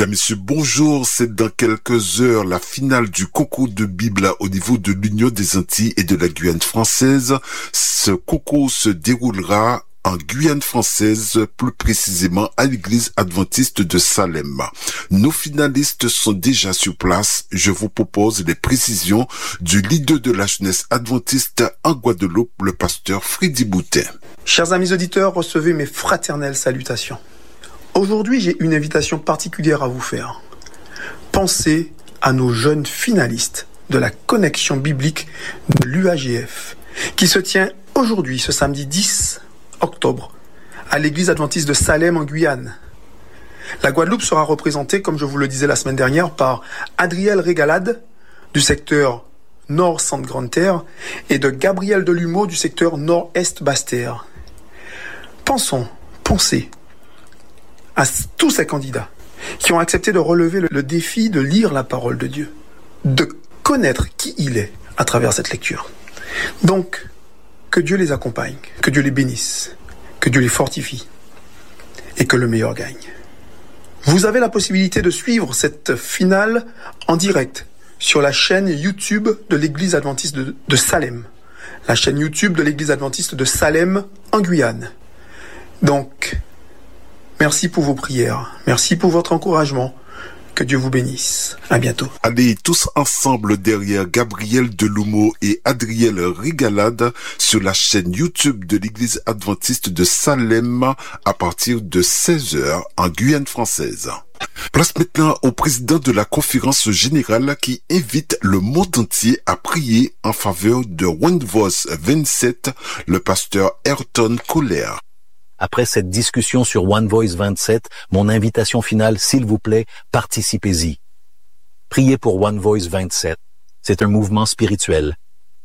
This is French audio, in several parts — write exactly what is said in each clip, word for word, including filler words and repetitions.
Mesdames, Messieurs, bonjour. C'est dans quelques heures la finale du concours de Bible au niveau de l'Union des Antilles et de la Guyane française. Ce concours se déroulera en Guyane française, plus précisément à l'église adventiste de Salem. Nos finalistes sont déjà sur place. Je vous propose les précisions du leader de la jeunesse adventiste en Guadeloupe, le pasteur Freddy Boutin. Chers amis auditeurs, recevez mes fraternelles salutations. Aujourd'hui, j'ai une invitation particulière à vous faire. Pensez à nos jeunes finalistes de la connexion biblique de l'U A G F, qui se tient aujourd'hui, ce samedi dix octobre, à l'église adventiste de Salem en Guyane. La Guadeloupe sera représentée, comme je vous le disais la semaine dernière, par Adriel Régalade, du secteur Nord-Centre-Grande-Terre, et de Gabriel Delumeau, du secteur Nord-Est Basse-Terre. Pensons, pensez à tous ces candidats qui ont accepté de relever le, le défi de lire la parole de Dieu, de connaître qui il est à travers cette lecture. Donc, que Dieu les accompagne, que Dieu les bénisse, que Dieu les fortifie et que le meilleur gagne. Vous avez la possibilité de suivre cette finale en direct sur la chaîne YouTube de l'église adventiste de, de Salem, la chaîne YouTube de l'église adventiste de Salem en Guyane. Donc, merci pour vos prières. Merci pour votre encouragement. Que Dieu vous bénisse. À bientôt. Allez tous ensemble derrière Gabriel Delumeau et Adriel Régalade sur la chaîne YouTube de l'église adventiste de Salem à partir de seize heures en Guyane française. Place maintenant au président de la conférence générale qui invite le monde entier à prier en faveur de One Voice vingt-sept, le pasteur Ayrton Kohler. Après cette discussion sur One Voice vingt-sept, mon invitation finale, s'il vous plaît, participez-y. Priez pour One Voice vingt-sept. C'est un mouvement spirituel.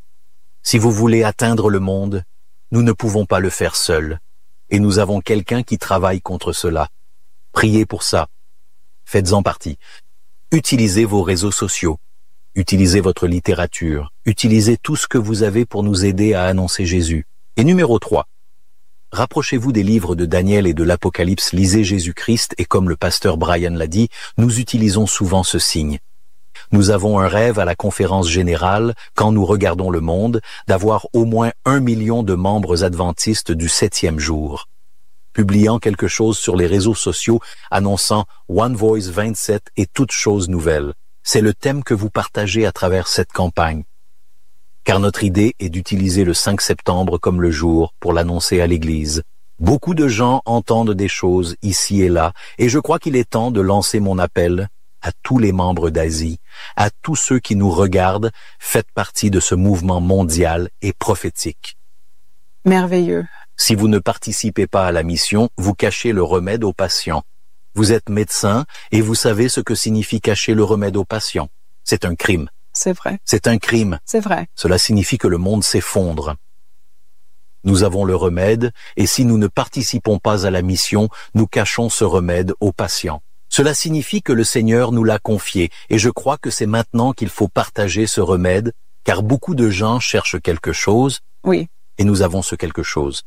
Si vous voulez atteindre le monde, nous ne pouvons pas le faire seuls. Et nous avons quelqu'un qui travaille contre cela. Priez pour ça. Faites-en partie. Utilisez vos réseaux sociaux. Utilisez votre littérature. Utilisez tout ce que vous avez pour nous aider à annoncer Jésus. Et numéro trois. Rapprochez-vous des livres de Daniel et de l'Apocalypse, lisez Jésus-Christ et comme le pasteur Brian l'a dit, nous utilisons souvent ce signe. Nous avons un rêve à la conférence générale, quand nous regardons le monde, d'avoir au moins un million de membres adventistes du septième jour. Publiant quelque chose sur les réseaux sociaux annonçant One Voice vingt-sept et toutes choses nouvelles. C'est le thème que vous partagez à travers cette campagne. Car notre idée est d'utiliser le cinq septembre comme le jour pour l'annoncer à l'Église. Beaucoup de gens entendent des choses ici et là, et je crois qu'il est temps de lancer mon appel à tous les membres d'Asie, à tous ceux qui nous regardent, faites partie de ce mouvement mondial et prophétique. Merveilleux. Si vous ne participez pas à la mission, vous cachez le remède aux patients. Vous êtes médecin et vous savez ce que signifie cacher le remède aux patients. C'est un crime. C'est vrai. C'est un crime. C'est vrai. Cela signifie que le monde s'effondre. Nous avons le remède, et si nous ne participons pas à la mission, nous cachons ce remède aux patients. Cela signifie que le Seigneur nous l'a confié, et je crois que c'est maintenant qu'il faut partager ce remède, car beaucoup de gens cherchent quelque chose, oui. Et nous avons ce quelque chose.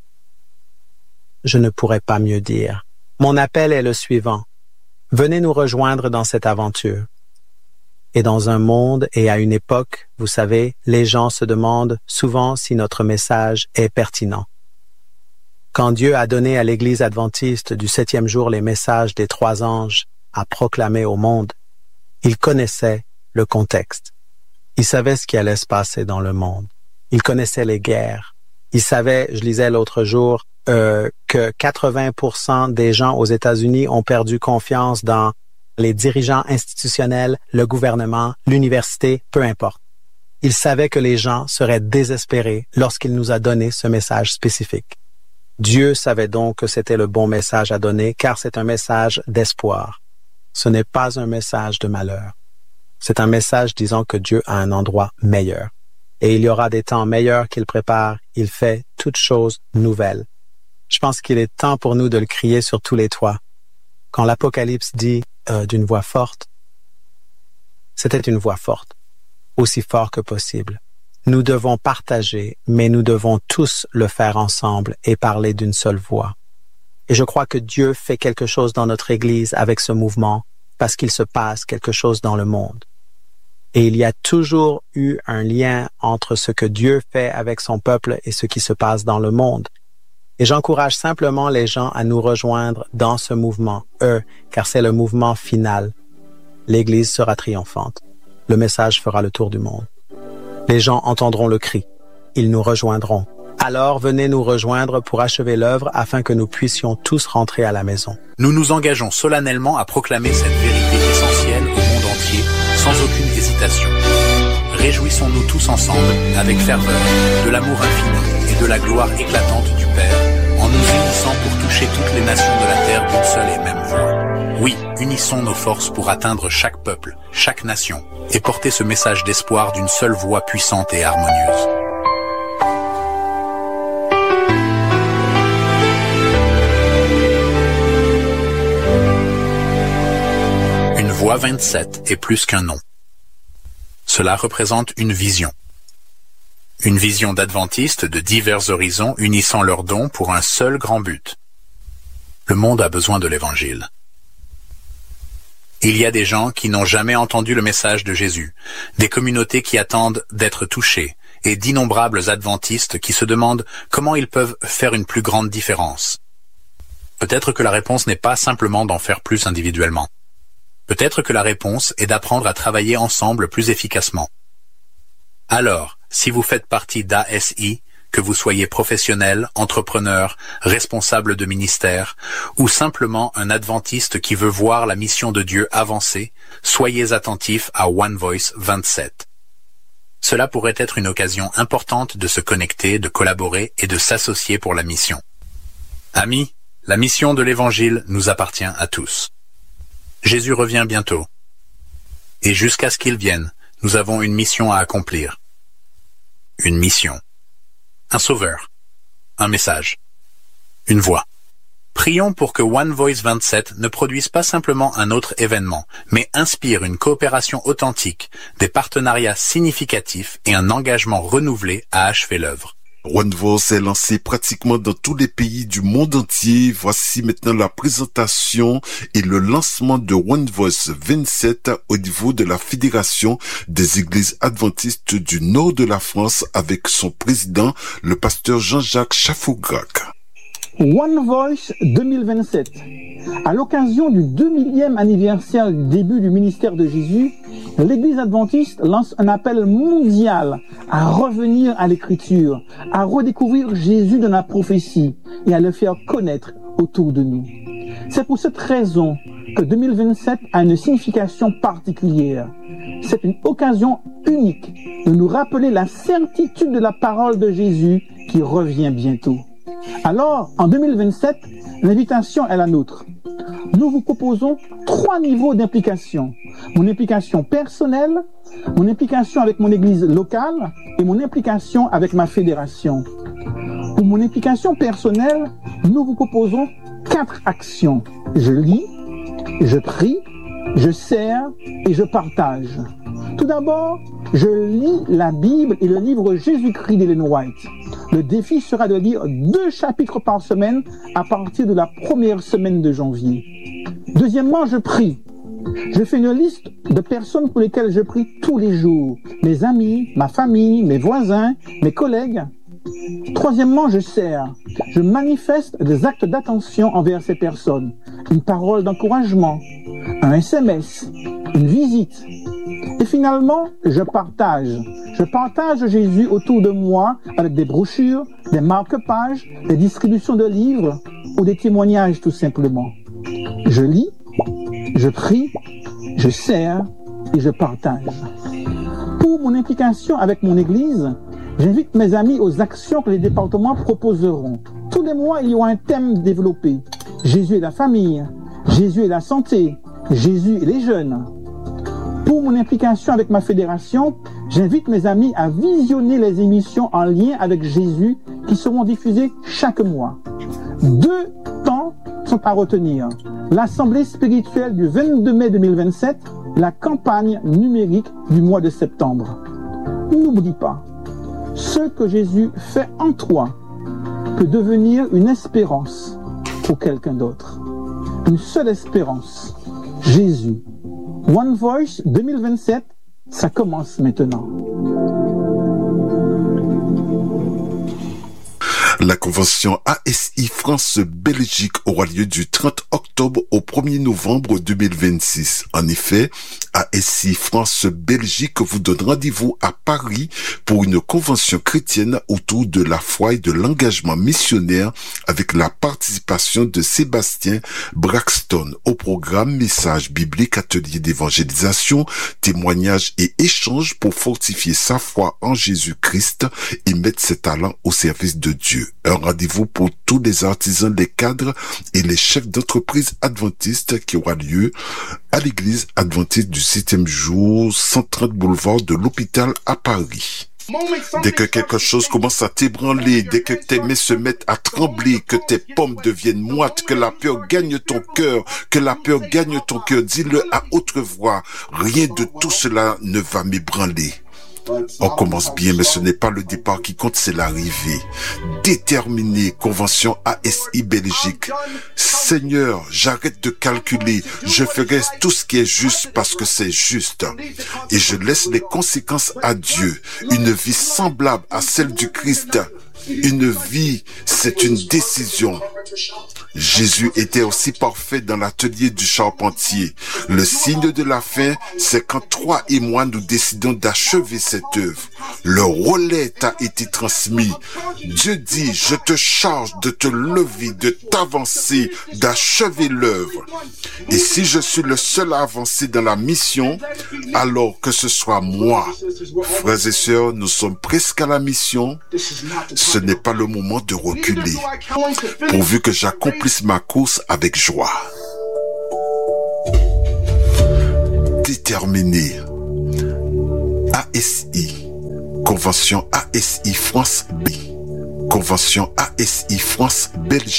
Je ne pourrais pas mieux dire. Mon appel est le suivant. Venez nous rejoindre dans cette aventure. Et dans un monde et à une époque, vous savez, les gens se demandent souvent si notre message est pertinent. Quand Dieu a donné à l'Église adventiste du septième jour les messages des trois anges à proclamer au monde, il connaissait le contexte. Il savait ce qui allait se passer dans le monde. Il connaissait les guerres. Il savait, je lisais l'autre jour, euh, que quatre-vingts pour cent des gens aux États-Unis ont perdu confiance dans les dirigeants institutionnels, le gouvernement, l'université, peu importe. Il savait que les gens seraient désespérés lorsqu'il nous a donné ce message spécifique. Dieu savait donc que c'était le bon message à donner, car c'est un message d'espoir. Ce n'est pas un message de malheur. C'est un message disant que Dieu a un endroit meilleur. Et il y aura des temps meilleurs qu'il prépare. Il fait toutes choses nouvelles. Je pense qu'il est temps pour nous de le crier sur tous les toits. Quand l'Apocalypse dit euh, d'une voix forte, c'était une voix forte, aussi fort que possible. Nous devons partager, mais nous devons tous le faire ensemble et parler d'une seule voix. Et je crois que Dieu fait quelque chose dans notre Église avec ce mouvement parce qu'il se passe quelque chose dans le monde. Et il y a toujours eu un lien entre ce que Dieu fait avec son peuple et ce qui se passe dans le monde. Et j'encourage simplement les gens à nous rejoindre dans ce mouvement, eux, car c'est le mouvement final. L'Église sera triomphante. Le message fera le tour du monde. Les gens entendront le cri. Ils nous rejoindront. Alors venez nous rejoindre pour achever l'œuvre afin que nous puissions tous rentrer à la maison. Nous nous engageons solennellement à proclamer cette vérité essentielle au monde entier, sans aucune hésitation. Réjouissons-nous tous ensemble, avec ferveur, de l'amour infini et de la gloire éclatante du Père, en nous unissant pour toucher toutes les nations de la terre d'une seule et même voix. Oui, unissons nos forces pour atteindre chaque peuple, chaque nation, et porter ce message d'espoir d'une seule voix puissante et harmonieuse. Voix vingt-sept est plus qu'un nom. Cela représente une vision. Une vision d'adventistes de divers horizons unissant leurs dons pour un seul grand but. Le monde a besoin de l'Évangile. Il y a des gens qui n'ont jamais entendu le message de Jésus, des communautés qui attendent d'être touchées, et d'innombrables adventistes qui se demandent comment ils peuvent faire une plus grande différence. Peut-être que la réponse n'est pas simplement d'en faire plus individuellement. Peut-être que la réponse est d'apprendre à travailler ensemble plus efficacement. Alors, si vous faites partie d'A S I, que vous soyez professionnel, entrepreneur, responsable de ministère, ou simplement un adventiste qui veut voir la mission de Dieu avancer, soyez attentifs à One Voice vingt-sept. Cela pourrait être une occasion importante de se connecter, de collaborer et de s'associer pour la mission. Amis, la mission de l'Évangile nous appartient à tous. Jésus revient bientôt. Et jusqu'à ce qu'il vienne, nous avons une mission à accomplir. Une mission. Un sauveur. Un message. Une voix. Prions pour que One Voice vingt-sept ne produise pas simplement un autre événement, mais inspire une coopération authentique, des partenariats significatifs et un engagement renouvelé à achever l'œuvre. One Voice est lancé pratiquement dans tous les pays du monde entier. Voici maintenant la présentation et le lancement de One Voice vingt-sept au niveau de la Fédération des Églises Adventistes du Nord de la France avec son président, le pasteur Jean-Jacques Chafougrac. One Voice deux mille vingt-sept. À l'occasion du deux millième anniversaire du début du ministère de Jésus, l'Église adventiste lance un appel mondial à revenir à l'Écriture, à redécouvrir Jésus dans la prophétie et à le faire connaître autour de nous. C'est pour cette raison que deux mille vingt-sept a une signification particulière. C'est une occasion unique de nous rappeler la certitude de la parole de Jésus qui revient bientôt. Alors, en deux mille vingt-sept, l'invitation est la nôtre. Nous vous proposons trois niveaux d'implication. Mon implication personnelle, mon implication avec mon église locale et mon implication avec ma fédération. Pour mon implication personnelle, nous vous proposons quatre actions. Je lis, je prie, je sers et je partage. Tout d'abord, je lis la Bible et le livre Jésus-Christ d'Ellen White. Le défi sera de lire deux chapitres par semaine à partir de la première semaine de janvier. Deuxièmement, je prie. Je fais une liste de personnes pour lesquelles je prie tous les jours. Mes amis, ma famille, mes voisins, mes collègues. Troisièmement, je sers. Je manifeste des actes d'attention envers ces personnes. Une parole d'encouragement, un S M S, une visite. Et finalement, je partage. Je partage Jésus autour de moi avec des brochures, des marque-pages, des distributions de livres ou des témoignages tout simplement. Je lis, je prie, je sers et je partage. Pour mon implication avec mon Église, j'invite mes amis aux actions que les départements proposeront. Tous les mois, il y aura un thème développé. Jésus et la famille, Jésus et la santé, Jésus et les jeunes. Pour mon implication avec ma fédération, j'invite mes amis à visionner les émissions en lien avec Jésus qui seront diffusées chaque mois. Deux temps sont à retenir. L'Assemblée spirituelle du vingt-deux mai deux mille vingt-sept, la campagne numérique du mois de septembre. N'oublie pas, ce que Jésus fait en toi peut devenir une espérance pour quelqu'un d'autre. Une seule espérance, Jésus. One Voice deux mille vingt-sept, ça commence maintenant. La convention A S I France-Belgique aura lieu du trente octobre au premier novembre deux mille vingt-six. En effet, A S I France-Belgique vous donne rendez-vous à Paris pour une convention chrétienne autour de la foi et de l'engagement missionnaire avec la participation de Sébastien Braxton. Au programme, messages bibliques, ateliers d'évangélisation, témoignages et échanges pour fortifier sa foi en Jésus-Christ et mettre ses talents au service de Dieu. Un rendez-vous pour tous les artisans, les cadres et les chefs d'entreprise adventistes qui aura lieu à l'église adventiste du septième jour, cent trente boulevard de l'Hôpital à Paris. Dès que quelque chose commence à t'ébranler, dès que tes mains se mettent à trembler, que tes pommes deviennent moites, que la peur gagne ton cœur, que la peur gagne ton cœur, dis-le à haute voix, rien de tout cela ne va m'ébranler. On commence bien, mais ce n'est pas le départ qui compte, c'est l'arrivée. Déterminé, convention A S I Belgique. Seigneur, j'arrête de calculer, je ferai tout ce qui est juste parce que c'est juste. Et je laisse les conséquences à Dieu. Une vie semblable à celle du Christ. Une vie, c'est une décision. Jésus était aussi parfait dans l'atelier du charpentier. Le signe de la fin, c'est quand toi et moi nous décidons d'achever cette œuvre. Le relais t'a été transmis. Dieu dit, je te charge de te lever, de t'avancer, d'achever l'œuvre. Et si je suis le seul à avancer dans la mission, alors que ce soit moi. Frères et sœurs, nous sommes presque à la mission. Ce n'est pas le moment de reculer. Pourvu que j'accomplisse ma course avec joie. Déterminé. A S I. Convention A S I France B. Convention A S I France Belgique.